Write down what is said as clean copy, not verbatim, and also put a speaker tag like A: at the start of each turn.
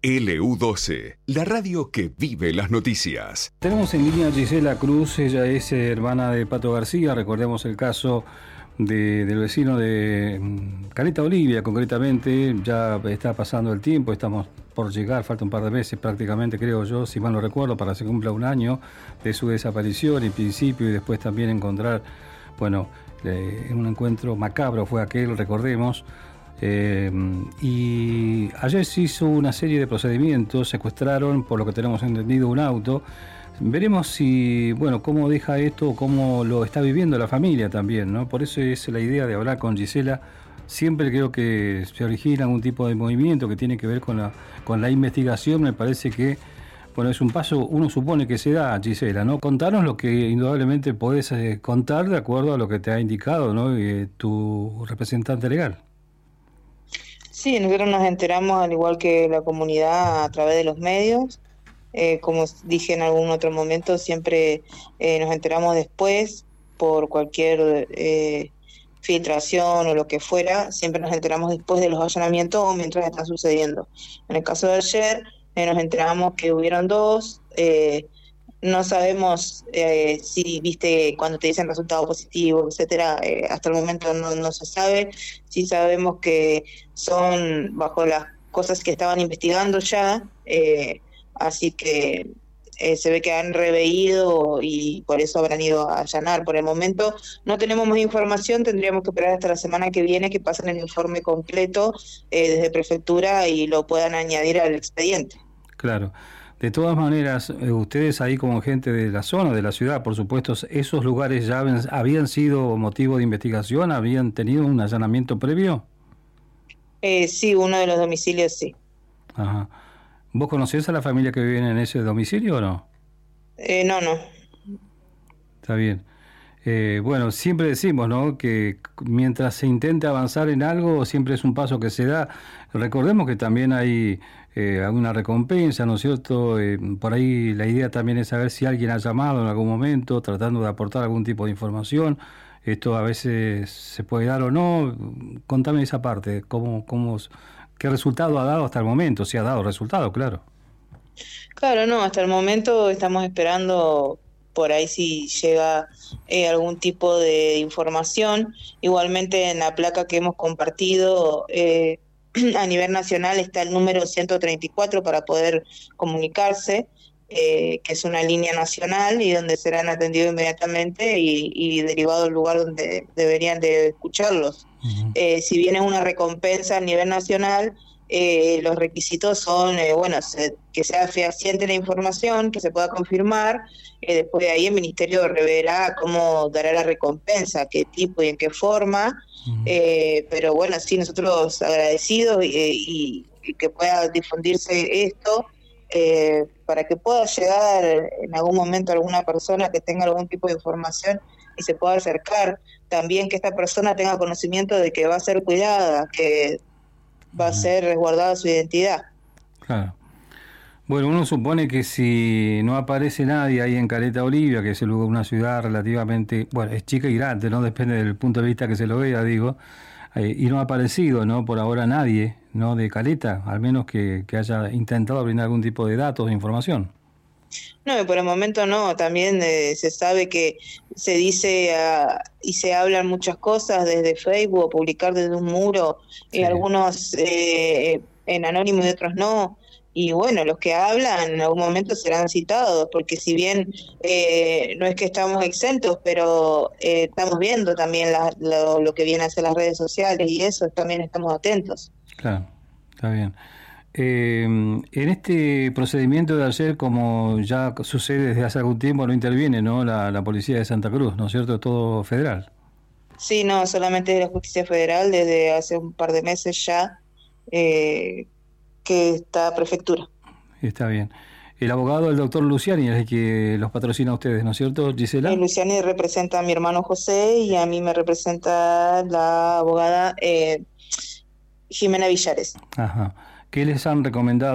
A: LU12, la radio que vive las noticias.
B: Tenemos en línea a Gisela Cruz, ella es hermana de Pato García. Recordemos el caso del vecino de Caleta Olivia, concretamente. Ya está pasando el tiempo, estamos por llegar, falta un par de meses prácticamente, creo yo, si mal no recuerdo, para que se cumpla un año de su desaparición en principio, y después también encontrar, bueno, un encuentro macabro fue aquel, recordemos. Y ayer se hizo una serie de procedimientos, secuestraron, por lo que tenemos entendido, un auto. Veremos si, bueno, cómo deja esto, cómo lo está viviendo la familia también, ¿no? Por eso es la idea de hablar con Gisela. Siempre creo que se origina algún tipo de movimiento que tiene que ver con la investigación. Me parece que, bueno, es un paso, uno supone que se da, Gisela, ¿no? Contanos lo que indudablemente podés contar de acuerdo a lo que te ha indicado, ¿no? Tu representante legal.
C: Sí, nosotros nos enteramos, al igual que la comunidad, a través de los medios. Como dije en algún otro momento, siempre nos enteramos después por cualquier filtración o lo que fuera. Siempre nos enteramos después de los allanamientos o mientras están sucediendo. En el caso de ayer, nos enteramos que hubieron dos. No sabemos si, viste, cuando te dicen resultado positivo, etcétera, hasta el momento no se sabe. Sí sabemos que son bajo las cosas que estaban investigando ya, así que se ve que han reveído y por eso habrán ido a allanar. Por el momento no tenemos más información, tendríamos que esperar hasta la semana que viene que pasen el informe completo desde prefectura y lo puedan añadir al expediente.
B: Claro. De todas maneras, ustedes ahí como gente de la zona, de la ciudad, por supuesto, ¿esos lugares ya habían sido motivo de investigación? ¿Habían tenido un allanamiento previo?
C: Sí, uno de los domicilios sí.
B: Ajá. ¿Vos conocés a la familia que vive en ese domicilio o no?
C: No.
B: Está bien. Bueno, siempre decimos, ¿no?, que mientras se intenta avanzar en algo, siempre es un paso que se da. Recordemos que también hay alguna recompensa, ¿no es cierto? Por ahí la idea también es saber si alguien ha llamado en algún momento, tratando de aportar algún tipo de información. Esto a veces se puede dar o no. Contame esa parte, ¿qué resultado ha dado hasta el momento? Si ha dado resultado, claro.
C: Claro, no, hasta el momento estamos esperando por ahí si llega algún tipo de información. Igualmente en la placa que hemos compartido a nivel nacional está el número 134 para poder comunicarse, que es una línea nacional y donde serán atendidos inmediatamente y derivados al lugar donde deberían de escucharlos. Uh-huh. Si bien es una recompensa a nivel nacional, los requisitos son, que sea fehaciente la información, que se pueda confirmar. Después de ahí el ministerio revelará cómo dará la recompensa, qué tipo y en qué forma. Uh-huh. Pero bueno, sí, nosotros agradecidos y que pueda difundirse esto, para que pueda llegar en algún momento alguna persona que tenga algún tipo de información y se pueda acercar. También que esta persona tenga conocimiento de que va a ser cuidada, que va a ser resguardada su identidad.
B: Claro. Bueno, uno supone que si no aparece nadie ahí en Caleta Olivia, que es una ciudad relativamente, bueno, es chica y grande, ¿no? Depende del punto de vista que se lo vea, digo, y no ha aparecido, ¿no?, por ahora nadie, ¿no?, de Caleta, al menos que haya intentado brindar algún tipo de datos, de información.
C: No, por el momento no. También se sabe que se dice y se hablan muchas cosas desde Facebook, o publicar desde un muro, sí. Algunos en anónimo y otros no. Y bueno, los que hablan en algún momento serán citados, porque si bien no es que estamos exentos, pero estamos viendo también lo que viene a hacer las redes sociales y eso también estamos atentos.
B: Claro, está bien. En este procedimiento de ayer, como ya sucede desde hace algún tiempo, no interviene, ¿no?, la policía de Santa Cruz, ¿no es cierto? Es todo federal.
C: Sí, no, solamente de la Justicia Federal, desde hace un par de meses ya, que está prefectura.
B: Está bien. El abogado, el doctor Luciani, es el que los patrocina a ustedes, ¿no es cierto, Gisela?
C: Luciani representa a mi hermano José y a mí me representa la abogada Jimena Villares.
B: Ajá. ¿Qué les han recomendado